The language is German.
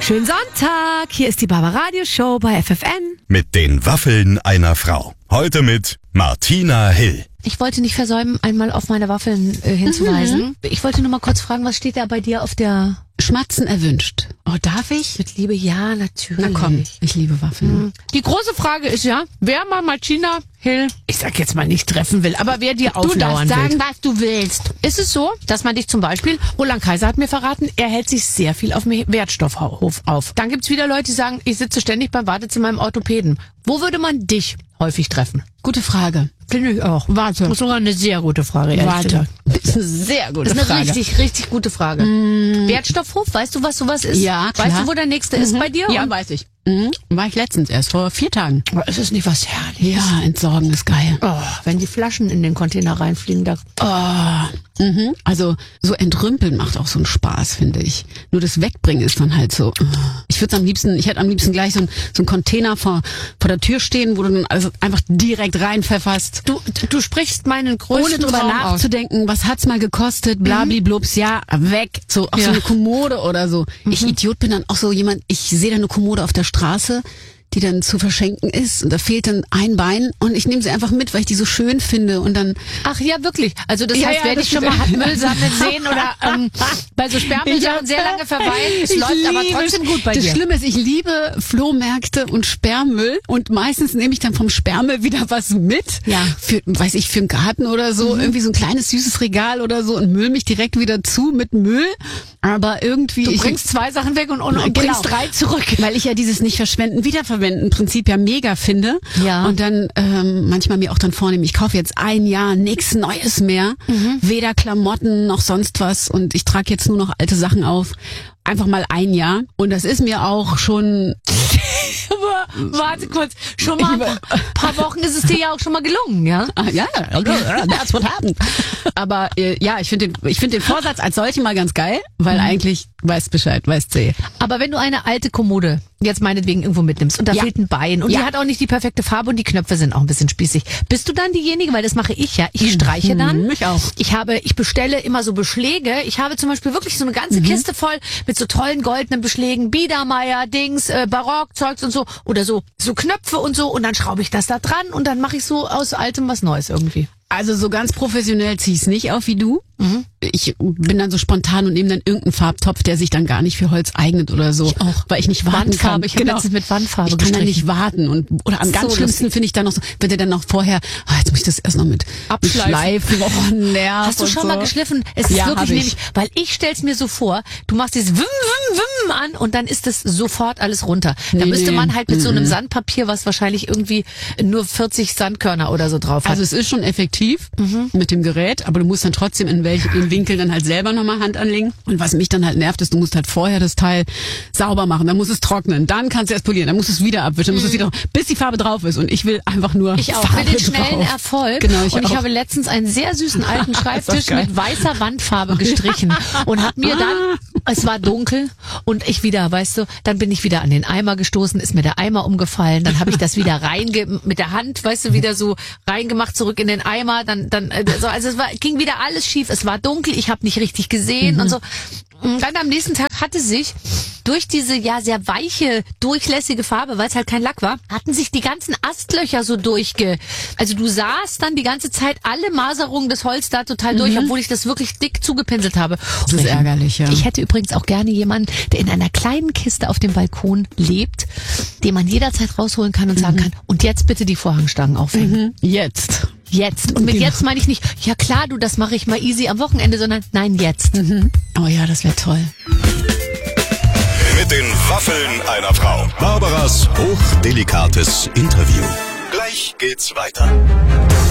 Schönen Sonntag, hier ist die Barbaradio-Show bei FFN. Mit den Waffeln einer Frau. Heute mit Martina Hill. Ich wollte nicht versäumen, einmal auf meine Waffeln hinzuweisen. Ich wollte nur mal kurz fragen, was steht da bei dir auf der... Schmatzen erwünscht. Oh, darf ich? Mit Liebe, ja, natürlich. Na komm, ich liebe Waffeln. Die große Frage ist ja, wer mal Martina Hill, ich sag jetzt mal nicht treffen will, aber wer dir auflauern Du darfst will. sagen, was du willst. Ist es so, dass man dich zum Beispiel, Roland Kaiser hat mir verraten, er hält sich sehr viel auf dem Wertstoffhof auf. Dann gibt's wieder Leute, die sagen, ich sitze ständig beim Wartezimmer im Orthopäden. Wo würde man dich häufig treffen? Gute Frage. Finde ich auch. Warte. Das ist sogar eine sehr gute Frage, ehrlich gesagt. Das ist eine sehr gute Das ist eine Frage. richtig gute Frage. Wertstoffhof, weißt du, was sowas ist? Ja, klar. Weißt du, wo der nächste ist bei dir? Ja, Und weiß ich. War ich letztens erst, vor 4 Tagen. ist es nicht was Herrliches? Ja, entsorgen ist geil. Oh, wenn die Flaschen in den Container reinfliegen, da... Also so entrümpeln macht auch so einen Spaß, finde ich. Nur das Wegbringen ist dann halt so. Ich hätte am liebsten gleich so einen Container vor der Tür stehen, wo du dann also einfach direkt reinpfefferst. Du sprichst meinen größten Ohne drüber Traum aus. nachzudenken, was hat's mal gekostet, blabliblups, ja, weg. So, auch so eine Kommode oder so. Ich Idiot bin dann auch so jemand, ich sehe da eine Kommode auf der Straße, die dann zu verschenken ist und da fehlt dann ein Bein und ich nehme sie einfach mit, weil ich die so schön finde und dann... Ach ja, wirklich. Also das Ja, heißt, ja, wer das dich schon mal hat Müll sammeln sehen oder bei so Sperrmüllsachen sehr lange verweilt, es läuft aber trotzdem gut bei dir. Das Schlimme ist, ich liebe Flohmärkte und Sperrmüll und meistens nehme ich dann vom Sperrmüll wieder was mit. Ja. Für einen Garten oder so, irgendwie so ein kleines süßes Regal oder so und müll mich direkt wieder zu mit Müll. Aber irgendwie... Du bringst 2 Sachen weg und Genau. bringst 3 zurück. Weil ich ja dieses Nicht-Verschwenden, Wiederverwenden Prinzip ja mega finde. Ja. Und dann manchmal mir auch dann vornehme, ich kaufe jetzt ein Jahr nichts Neues mehr. Weder Klamotten noch sonst was. Und ich trage jetzt nur noch alte Sachen auf. Einfach mal ein Jahr. Und das ist mir auch schon... Aber warte kurz, schon mal ein paar Wochen ist es dir ja auch schon mal gelungen, ja? Ja, that's what happened. Aber ja, ich finde den Vorsatz als solchen mal ganz geil, weil eigentlich weißt Bescheid, weißt sie. Aber wenn du eine alte Kommode jetzt meinetwegen irgendwo mitnimmst und da fehlt ein Bein und die hat auch nicht die perfekte Farbe und die Knöpfe sind auch ein bisschen spießig, bist du dann diejenige, weil das mache ich ja, ich streiche dann. Mich auch. Ich bestelle immer so Beschläge. Ich habe zum Beispiel wirklich so eine ganze Kiste voll mit so tollen goldenen Beschlägen, Biedermeier, Dings, Barockzeugs und so oder so Knöpfe und so und dann schraube ich das da dran und dann mache ich so aus Altem was Neues irgendwie. Also so ganz professionell zieh ich's nicht auf wie du. Ich bin dann so spontan und nehme dann irgendeinen Farbtopf, der sich dann gar nicht für Holz eignet oder so. Ich auch. Weil ich nicht warten Wandfarbe, kann. ich habe letztens mit Wandfarbe Ich kann dann gestrichen. nicht warten. Oder am ganz So schlimmsten finde ich dann noch so, wenn der dann noch vorher, jetzt muss ich das erst noch mit Schleifen. Oh, Nerv. Hast du und schon so. mal geschliffen? Es ist Ja, wirklich hab ich. nämlich, weil ich stell's mir so vor, du machst dieses Wim, Wim, Wim an und dann ist es sofort alles runter. Da müsste man halt mit so einem Sandpapier, was wahrscheinlich irgendwie nur 40 Sandkörner oder so drauf hat. Also es ist schon effektiv mit dem Gerät, aber du musst dann trotzdem in Winkel dann halt selber nochmal Hand anlegen. Und was mich dann halt nervt, ist, du musst halt vorher das Teil sauber machen, dann musst du es trocknen, dann kannst du erst polieren, dann musst du es wieder abwischen, dann musst du es wieder, bis die Farbe drauf ist. Und ich will einfach nur Ich auch, Farbe für den schnellen drauf. Erfolg. Genau, und ich auch. habe letztens einen sehr süßen alten Schreibtisch geil. mit weißer Wandfarbe gestrichen und habe mir dann, es war dunkel und ich wieder, weißt du, dann bin ich wieder an den Eimer gestoßen, ist mir der Eimer umgefallen, dann habe ich das wieder mit der Hand, weißt du, wieder so reingemacht, zurück in den Eimer, also ging wieder alles schief, es war dunkel, ich habe nicht richtig gesehen und so. Und dann am nächsten Tag hatte sich durch diese ja sehr weiche, durchlässige Farbe, weil es halt kein Lack war, hatten sich die ganzen Astlöcher so also du sahst dann die ganze Zeit alle Maserungen des Holz da total durch, obwohl ich das wirklich dick zugepinselt habe. Das ist ärgerlich, ja. Ich hätte übrigens auch gerne jemanden, der in einer kleinen Kiste auf dem Balkon lebt, den man jederzeit rausholen kann und sagen kann, und jetzt bitte die Vorhangstangen aufhängen. Jetzt. Jetzt. Und mit jetzt meine ich nicht, ja klar, du, das mache ich mal easy am Wochenende, sondern nein, jetzt. Oh ja, das wäre toll. Mit den Waffeln einer Frau. Barbaras hochdelikates Interview. Gleich geht's weiter.